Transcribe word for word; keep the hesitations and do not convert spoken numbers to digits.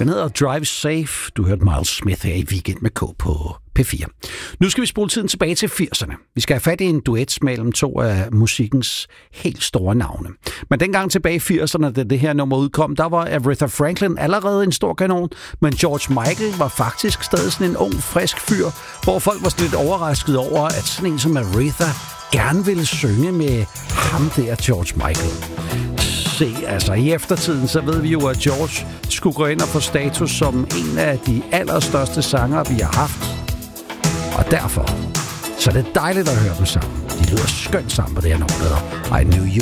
Den hedder Drive Safe. Du hørte Miles Smith her i Weekend med K på P fire. Nu skal vi spole tiden tilbage til firserne. Vi skal have fat i en duet mellem to af musikkens helt store navne. Men dengang tilbage i firserne, da det her nummer udkom, der var Aretha Franklin allerede en stor kanon, men George Michael var faktisk stadig sådan en ung, frisk fyr, hvor folk var sådan lidt overrasket over, at sådan en som Aretha gerne ville synge med ham der, George Michael. Se, altså i eftertiden, så ved vi jo, at George skulle gå ind og få status som en af de allerstørste sangere, vi har haft. Og derfor, så er det dejligt at høre dem sammen. De lyder skønt sammen på det her nummer, der hedder I Knew You